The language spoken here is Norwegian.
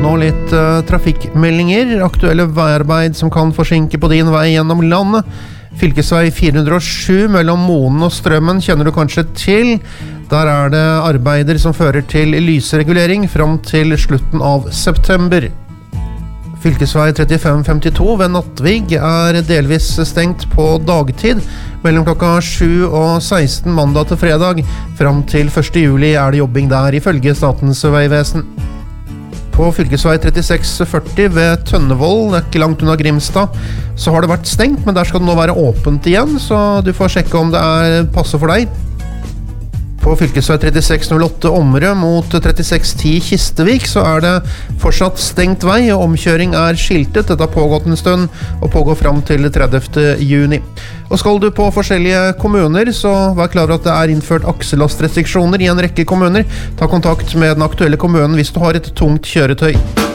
nå litt trafikkmeldinger. Aktuelle veiarbeid som kan forsinke på din vei gjennom landet. Fylkesvei 407 mellom Moen og Strømmen kjenner du kanskje til. Der er det arbeider som fører til lysregulering frem til slutten av september. Fylkesvei 3552 ved Nattvig er delvis stengt på dagtid mellom klokka 7 og 16 mandag til fredag. Frem til 1. juli er det jobbing der ifølge Statens vegvesen. På fylkesvei 3640 ved Tønnevoll, det er ikke langt unna Grimstad, så har det vært stengt, men der skal det nå være åpent igjen, så du får sjekke om det passer for deg. På fylkesvei 3608 Omre mot 3610 Kistevik så er det fortsatt stengt vei, og omkjøring er skiltet. Dette har pågått en stund og pågår frem til 30. juni. Og skal du på forskjellige kommuner, så vær klar over at det er innført akselastrestriksjoner i en rekke kommuner. Ta kontakt med den aktuelle kommunen hvis du har et tungt kjøretøy.